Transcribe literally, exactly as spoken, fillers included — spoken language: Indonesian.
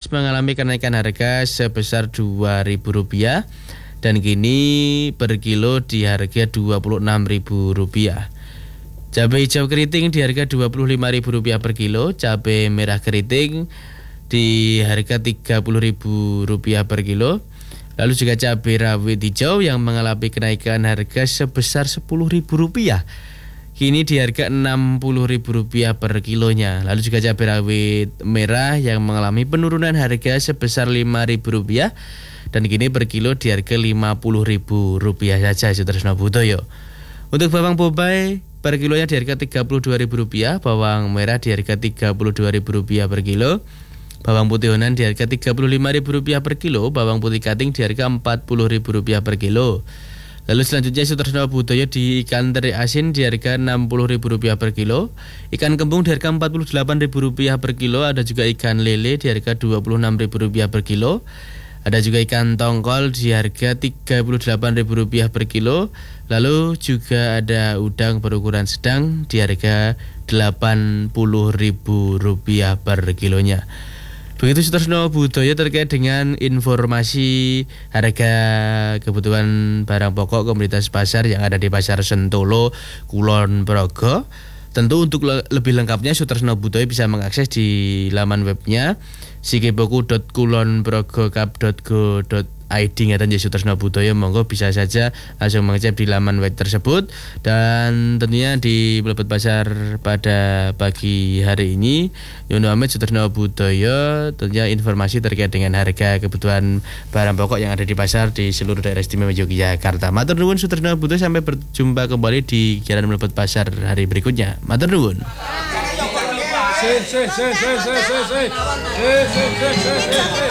mengalami kenaikan harga sebesar dua ribu rupiah dan kini per kilo di harga dua puluh enam ribu rupiah. Cabai hijau keriting di harga dua puluh lima ribu rupiah per kilo, cabai merah keriting di harga tiga puluh ribu rupiah per kilo. Lalu juga cabai rawit hijau yang mengalami kenaikan harga sebesar sepuluh ribu rupiah. Kini di harga enam puluh ribu rupiah per kilonya. Lalu juga cabai rawit merah yang mengalami penurunan harga sebesar lima ribu rupiah dan kini per kilo di harga lima puluh ribu rupiah saja. Sutresno Budoyo. Untuk bawang bombay per kilonya di harga tiga puluh dua ribu rupiah, bawang merah di harga tiga puluh dua ribu rupiah per kilo, bawang putih Honan di harga tiga puluh lima ribu rupiah per kilo, bawang putih Kating di harga empat puluh ribu rupiah per kilo. Lalu selanjutnya Sutresno Budoyo di ikan teri asin di harga enam puluh ribu rupiah per kilo, ikan kembung di harga empat puluh delapan ribu rupiah per kilo, ada juga ikan lele di harga dua puluh enam ribu rupiah per kilo, ada juga ikan tongkol di harga tiga puluh delapan ribu rupiah per kilo, lalu juga ada udang berukuran sedang di harga delapan puluh ribu rupiah per kilonya. Begitu Sutresno Budoyo terkait dengan informasi harga kebutuhan barang pokok komoditas pasar yang ada di Pasar Sentolo, Kulon Progo. Tentu untuk le- lebih lengkapnya Sutresno Budoyo bisa mengakses di laman webnya sikiboku dot kulonprogokap dot go dot i d ngeten ya Sutresno Budoyo, monggo bisa saja langsung mengecek di laman web tersebut. Dan tentunya di Mlebet Pasar pada pagi hari ini Yono Amit Sutresno Budoyo tentunya informasi terkait dengan harga kebutuhan barang pokok yang ada di pasar di seluruh daerah istimewa Yogyakarta. Matur nuwun Sutresno Budoyo, sampai berjumpa kembali di Jalan Mlebet Pasar hari berikutnya. Matur nuwun. Si si si si si si si si si si si